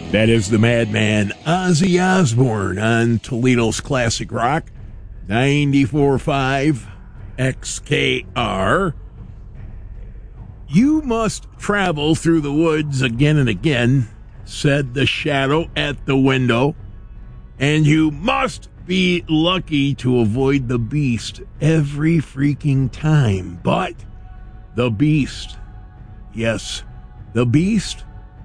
That is the madman Ozzy Osbourne on Toledo's Classic Rock, 94.5 XKR. You must travel through the woods again and again, said the shadow at the window, and you must be lucky to avoid the beast every freaking time. But the beast, yes, the beast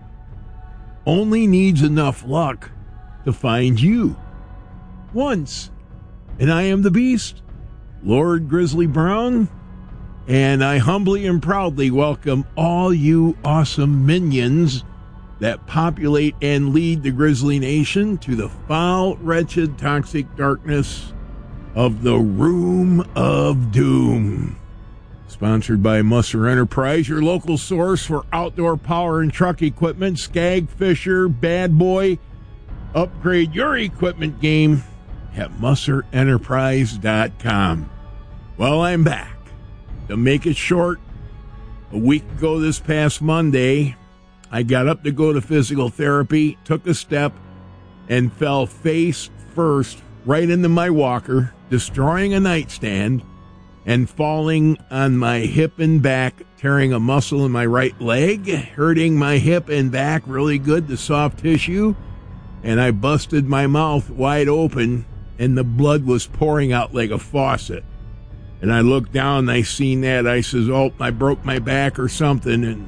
only needs enough luck to find you once. And I am the beast, Lord Grizzly Brown, and I humbly and proudly welcome all you awesome minions that populate and lead the Grizzly Nation to the foul, wretched, toxic darkness of the Room of Doom. Sponsored by Musser Enterprise, your local source for outdoor power and truck equipment. Skag, Fisher, Bad Boy. Upgrade your equipment game at musserenterprise.com. Well, I'm back. To make it short, a week ago this past Monday, I got up to go to physical therapy, took a step, and fell face first right into my walker, destroying a nightstand, and falling on my hip and back, tearing a muscle in my right leg, hurting my hip and back really good, the soft tissue, and I busted my mouth wide open, and the blood was pouring out like a faucet. And I looked down, and I seen that. I says, oh, I broke my back or something, and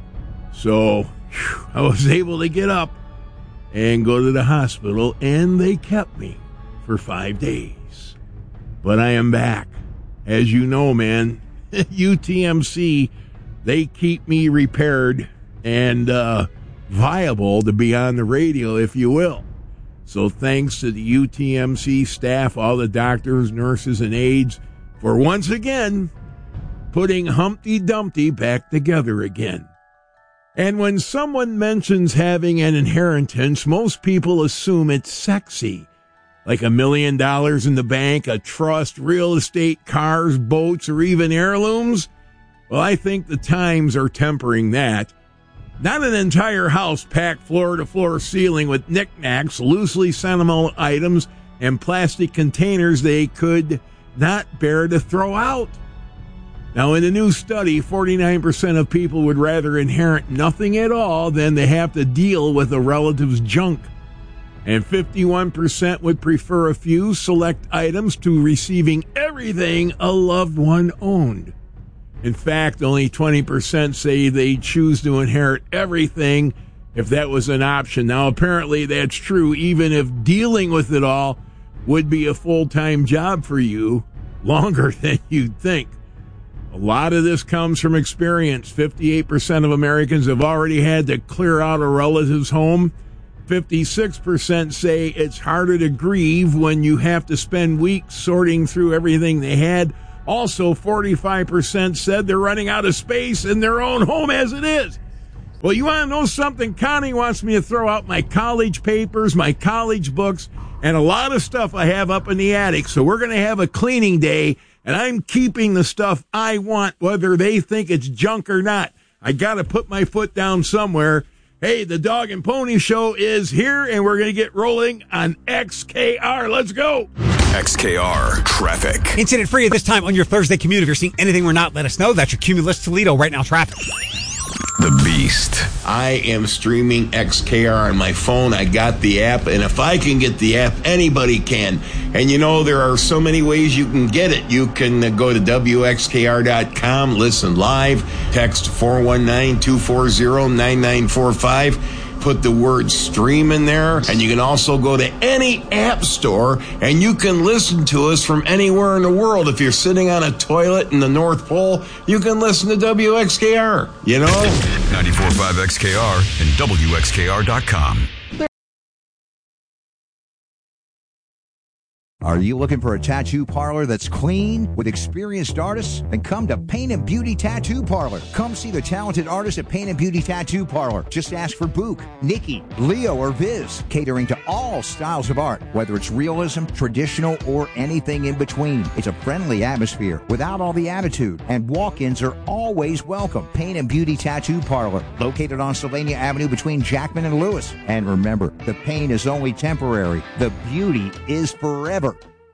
so I was able to get up and go to the hospital, and they kept me for 5 days. But I am back. As you know, man, UTMC, they keep me repaired and viable to be on the radio, if you will. So thanks to the UTMC staff, all the doctors, nurses, and aides, for once again putting Humpty Dumpty back together again. And when someone mentions having an inheritance, most people assume it's sexy. Like $1 million in the bank, a trust, real estate, cars, boats, or even heirlooms? Well, I think the times are tempering that. Not an entire house packed floor to floor ceiling with knickknacks, loosely sentimental items, and plastic containers they could not bear to throw out. Now, in a new study, 49% of people would rather inherit nothing at all than they have to deal with a relative's junk. And 51% would prefer a few select items to receiving everything a loved one owned. In fact, only 20% say they'd choose to inherit everything if that was an option. Now, apparently that's true, even if dealing with it all would be a full-time job for you, longer than you'd think. A lot of this comes from experience. 58% of Americans have already had to clear out a relative's home. 56% say it's harder to grieve when you have to spend weeks sorting through everything they had. Also, 45% said they're running out of space in their own home as it is. Well, you want to know something? Connie wants me to throw out my college papers, my college books, and a lot of stuff I have up in the attic. So we're going to have a cleaning day, and I'm keeping the stuff I want, whether they think it's junk or not. I got to put my foot down somewhere. Hey, the Dog and Pony Show is here, and we're going to get rolling on XKR. Let's go. XKR Traffic. Incident free at this time on your Thursday commute. If you're seeing anything we're not, let us know. That's your Cumulus Toledo right now traffic. The Beast. I am streaming XKR on my phone. I got the app, and if I can get the app, anybody can. And you know, there are so many ways you can get it. You can go to WXKR.com, listen live, text 419-240-9945. Put the word stream in there, and you can also go to any app store, and you can listen to us from anywhere in the world. If you're sitting on a toilet in the North Pole, you can listen to WXKR, you know? 94.5 XKR and WXKR.com. Are you looking for a tattoo parlor that's clean with experienced artists? Then come to Paint and Beauty Tattoo Parlor. Come see the talented artists at Paint and Beauty Tattoo Parlor. Just ask for Book, Nikki, Leo, or Viz, catering to all styles of art, whether it's realism, traditional, or anything in between. It's a friendly atmosphere without all the attitude, and walk-ins are always welcome. Paint and Beauty Tattoo Parlor, located on Sylvania Avenue between Jackman and Lewis. And remember, the pain is only temporary. The beauty is forever.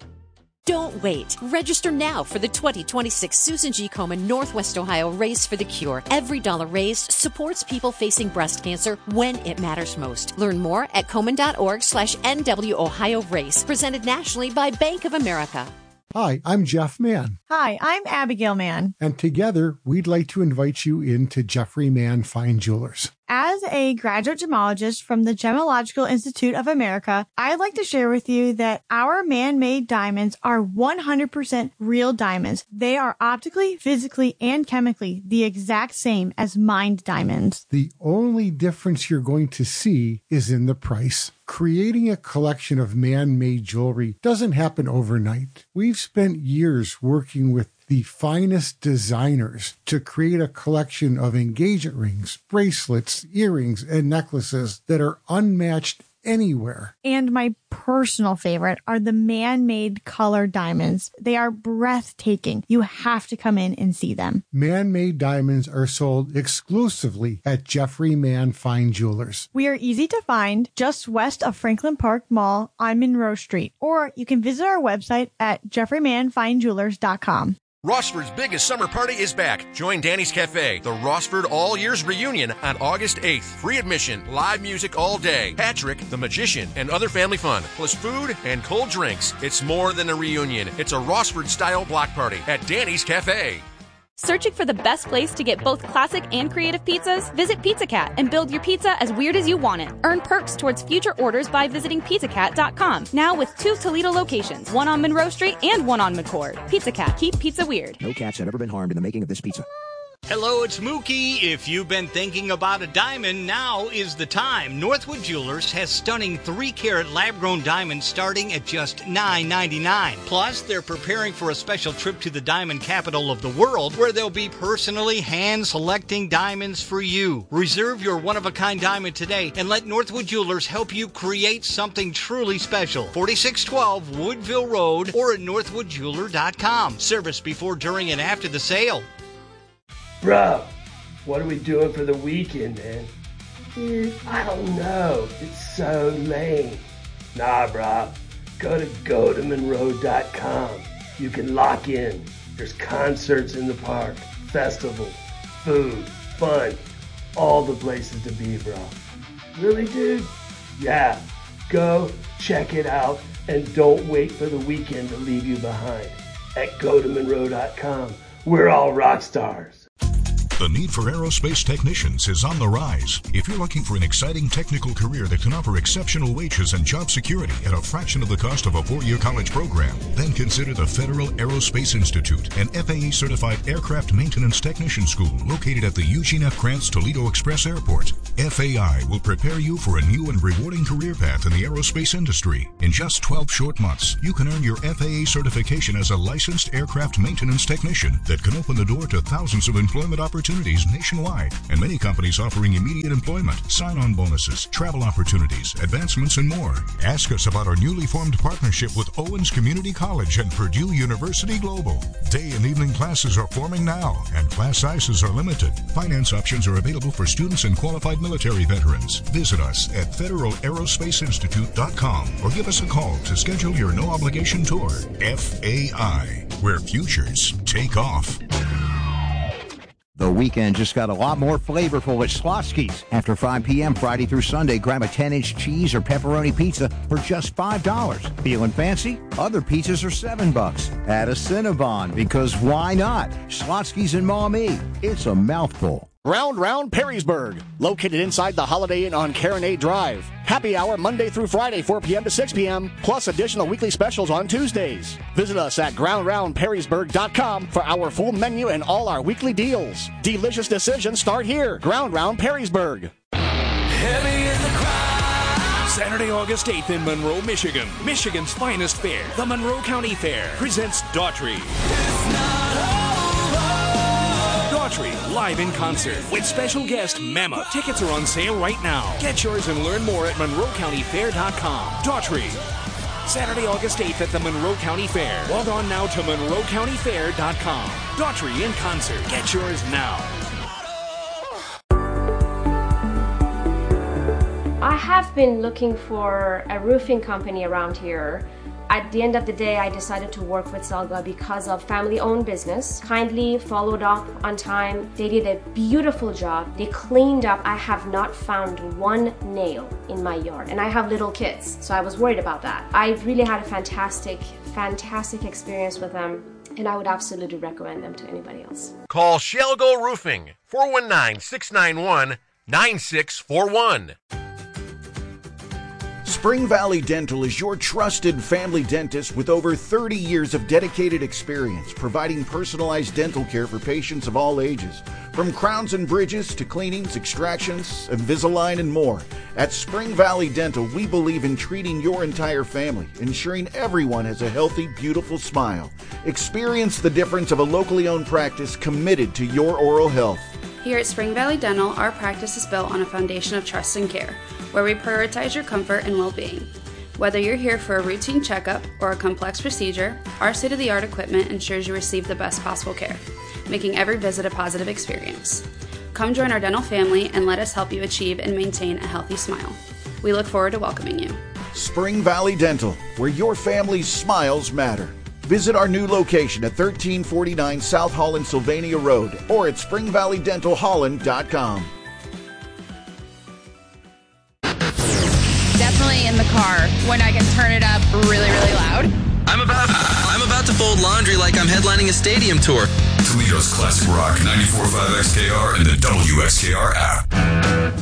Don't wait. Register now for the 2026 Susan G. Komen Northwest Ohio Race for the Cure. Every dollar raised supports people facing breast cancer when it matters most. Learn more at Komen.org/NW Ohio Race. Presented nationally by Bank of America. Hi, I'm Jeff Mann. Hi, I'm Abigail Mann. And together, we'd like to invite you into Jeffrey Mann Fine Jewelers. As a graduate gemologist from the Gemological Institute of America, I'd like to share with you that our man-made diamonds are 100% real diamonds. They are optically, physically, and chemically the exact same as mined diamonds. The only difference you're going to see is in the price. Creating a collection of man-made jewelry doesn't happen overnight. We've spent years working with the finest designers to create a collection of engagement rings, bracelets, earrings, and necklaces that are unmatched anywhere. And my personal favorite are the man-made color diamonds. They are breathtaking. You have to come in and see them. Man-made diamonds are sold exclusively at Jeffrey Mann Fine Jewelers. We are easy to find just west of Franklin Park Mall on Monroe Street, or you can visit our website at jeffreymanfinejewelers.com. Rossford's biggest summer party is back. Join Danny's Cafe, the Rossford All Years Reunion on August 8th. Free admission, live music all day, Patrick, the Magician, and other family fun, plus food and cold drinks. It's more than a reunion. It's a Rossford-style block party at Danny's Cafe. Searching for the best place to get both classic and creative pizzas? Visit Pizza Cat and build your pizza as weird as you want it. Earn perks towards future orders by visiting pizzacat.com. Now with 2 Toledo locations, one on Monroe Street and one on McCord. Pizza Cat, keep pizza weird. No cats have ever been harmed in the making of this pizza. Hello, it's Mookie. If you've been thinking about a diamond, now is the time. Northwood Jewelers has stunning 3-carat lab-grown diamonds starting at just $9.99. Plus, they're preparing for a special trip to the diamond capital of the world, where they'll be personally hand-selecting diamonds for you. Reserve your one-of-a-kind diamond today and let Northwood Jewelers help you create something truly special. 4612 Woodville Road or at northwoodjeweler.com. Service before, during, and after the sale. Bro, what are we doing for the weekend, man? Dude, I don't know. It's so lame. Nah, bro. Go to GoToMonroe.com. You can lock in. There's concerts in the park, festivals, food, fun, all the places to be, bro. Really, dude? Yeah. Go check it out and don't wait for the weekend to leave you behind. At GoToMonroe.com. We're all rock stars. The need for aerospace technicians is on the rise. If you're looking for an exciting technical career that can offer exceptional wages and job security at a fraction of the cost of a 4-year college program, then consider the Federal Aerospace Institute, an FAA-certified aircraft maintenance technician school located at the Eugene F. Krantz Toledo Express Airport. FAI will prepare you for a new and rewarding career path in the aerospace industry. In just 12 short months, you can earn your FAA certification as a licensed aircraft maintenance technician that can open the door to thousands of employment opportunities nationwide, and many companies offering immediate employment, sign-on bonuses, travel opportunities, advancements, and more. Ask us about our newly formed partnership with Owens Community College and Purdue University Global. Day and evening classes are forming now, and class sizes are limited. Finance options are available for students and qualified military veterans. Visit us at federalAerospaceInstitute.com or give us a call to schedule your no-obligation tour. FAI, where futures take off. The weekend just got a lot more flavorful at Slotsky's. After 5 p.m. Friday through Sunday, grab a 10-inch cheese or pepperoni pizza for just $5. Feeling fancy? Other pizzas are $7. Add a Cinnabon, because why not? Slotsky's in Maumee. It's a mouthful. Round Perrysburg, located inside the Holiday Inn on Carronade Drive. Happy hour Monday through Friday, 4 p.m. to 6 p.m., plus additional weekly specials on Tuesdays. Visit us at GroundRoundPerrysburg.com for our full menu and all our weekly deals. Delicious decisions start here. Ground Round Perrysburg. Heavy in the crowd, Saturday, August 8th in Monroe, Michigan. Michigan's finest fair, the Monroe County Fair, presents Daughtry. Daughtry, live in concert with special guest Mama. Tickets are on sale right now. Get yours and learn more at MonroeCountyFair.com. Daughtry. Saturday, August 8th at the Monroe County Fair. Log on now to MonroeCountyFair.com. Daughtry in concert. Get yours now. I have been looking for a roofing company around here. At the end of the day, I decided to work with Zelga because of family-owned business. Kindly followed up on time. They did a beautiful job. They cleaned up. I have not found one nail in my yard, and I have little kids, so I was worried about that. I really had a fantastic experience with them, and I would absolutely recommend them to anybody else. Call Shelgo Roofing, 419-691-9641. Spring Valley Dental is your trusted family dentist with over 30 years of dedicated experience providing personalized dental care for patients of all ages. From crowns and bridges to cleanings, extractions, Invisalign, and more. At Spring Valley Dental, we believe in treating your entire family, ensuring everyone has a healthy, beautiful smile. Experience the difference of a locally owned practice committed to your oral health. Here at Spring Valley Dental, our practice is built on a foundation of trust and care, where we prioritize your comfort and well-being. Whether you're here for a routine checkup or a complex procedure, our state-of-the-art equipment ensures you receive the best possible care, making every visit a positive experience. Come join our dental family and let us help you achieve and maintain a healthy smile. We look forward to welcoming you. Spring Valley Dental, where your family's smiles matter. Visit our new location at 1349 South Holland Sylvania Road or at springvalleydentalholland.com. Definitely in the car when I can turn it up really, really loud. I'm about to fold laundry like I'm headlining a stadium tour. Toledo's classic rock 94.5 XKR and the WXKR app.